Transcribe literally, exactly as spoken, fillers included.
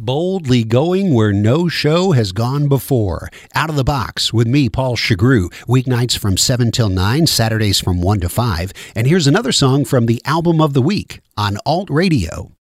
Boldly going where no show has gone before. Out of the Box with me, Paul Chagru. Weeknights from seven till nine, Saturdays from one to five. And here's another song from the Album of the Week on Alt Radio.